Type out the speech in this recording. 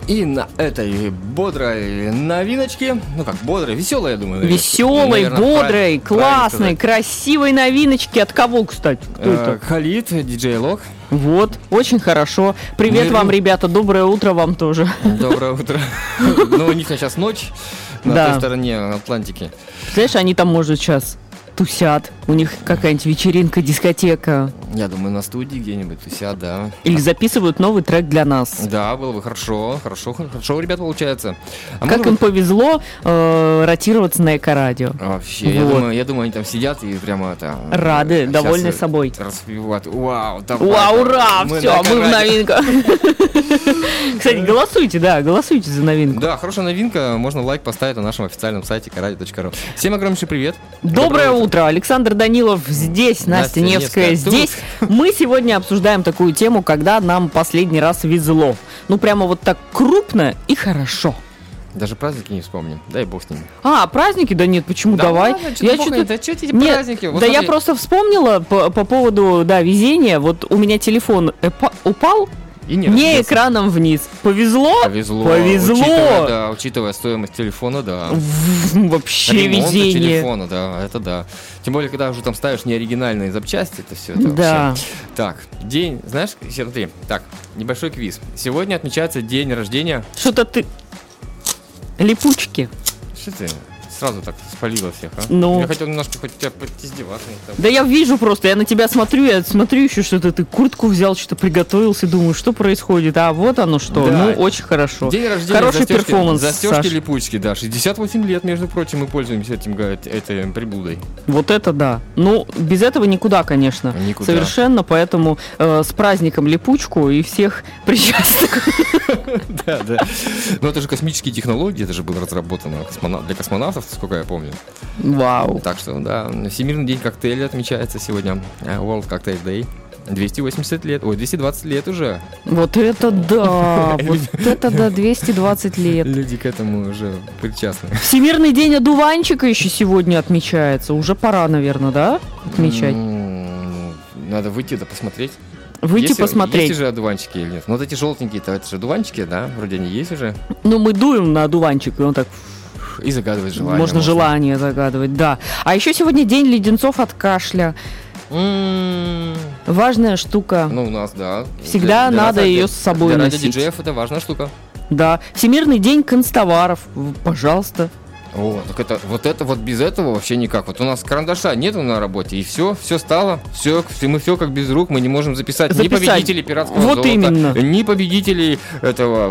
И на этой бодрой новиночке, ну как бодрой, веселой, я думаю. Веселой, бодрой, классной, красивой новиночке. От кого, кстати? Кто это? Халид, диджей Лок. Вот, очень хорошо. Привет вам, ребята, доброе утро вам тоже. Доброе утро. Ну, у них сейчас ночь на той стороне Атлантики. Знаешь, они там, может, сейчас тусят. У них какая-нибудь вечеринка, дискотека. Я думаю, на студии где-нибудь тусят, да. Или записывают новый трек для нас. Да, было бы хорошо у ребят получается. Как им повезло ротироваться на Эко-радио. Вообще, вот. я думаю, они там сидят и прямо это... Рады, довольны собой. Распевают. Вау, ура, все, мы в новинках. Кстати, голосуйте за новинку. Да, хорошая новинка, можно лайк поставить на нашем официальном сайте ecoradio.ru. Всем огромнейший привет. Доброе утро, Александр Данилов здесь, Настя Невская здесь. Мы сегодня обсуждаем такую тему, когда нам последний раз везло. Ну, прямо вот так крупно и хорошо. Даже праздники не вспомним, дай бог с ними. Праздники? Да нет, почему, да давай. Ладно, что эти праздники? Вот я просто вспомнила по поводу, везения. Вот у меня телефон упал, и не экраном вниз. Повезло. Учитывая стоимость телефона, да. Вообще везение. Телефона, да, это да. Тем более, когда уже там ставишь неоригинальные запчасти, это все. Да. Вообще. Так, день, знаешь, смотри, так, небольшой квиз. Сегодня отмечается день рождения. Что-то ты... Липучки. Что ты сразу так спалила всех, а? Ну. Я хотел немножко хоть тебя поиздеваться. Да я вижу просто, я на тебя смотрю еще что-то, ты куртку взял, что-то приготовился, думаю, что происходит, а вот оно что, да. Ну, очень хорошо. День рождения, хороший перформанс, застежки липучки, да, 68 лет, между прочим, мы пользуемся этой приблудой. Вот это да, ну, без этого никуда, конечно, совершенно, поэтому с праздником липучку и всех причастных. Да. Но это же космические технологии, это же было разработано для космонавтов, сколько я помню. Вау. Так что, да, Всемирный день коктейля отмечается сегодня. World Cocktail Day. 220 лет уже. Вот это да, 220 лет. Люди к этому уже причастны. Всемирный день одуванчика еще сегодня отмечается. Уже пора, наверное, да, отмечать? Надо выйти да посмотреть. Посмотреть. Есть уже одуванчики или нет? Ну вот эти желтенькие-то, это же одуванчики, да? Вроде они есть уже. Ну мы дуем на одуванчик, и он так... И загадывать желание. Можно желание загадывать, да. А еще сегодня день леденцов от кашля. Важная штука. Ну, у нас, да. Всегда надо ее с собой носить. Для радиодиджеев это важная штука. Да. Всемирный день канцтоваров. Пожалуйста. О, так это без этого вообще никак. Вот у нас карандаша нету на работе, и все стало. Мы все как без рук, мы не можем записать ни победителей пиратского золота, именно. ни победителей этого